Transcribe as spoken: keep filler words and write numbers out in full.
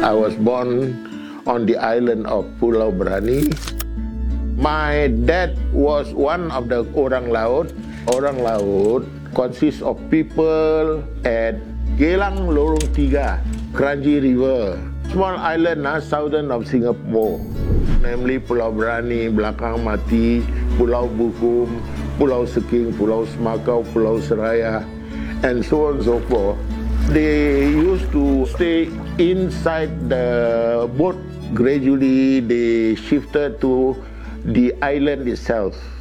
I was born on the island of Pulau Brani. My dad was one of the Orang Laut. Orang Laut consists of people at Geylang Lorong Tiga, Kranji River, small island uh, southern of Singapore, namely Pulau Brani, Belakang Mati, Pulau Bukum, Pulau Seking, Pulau Semakau, Pulau Seraya, and so on and so forth. They used to stay inside the boat. Gradually, they shifted to the island itself.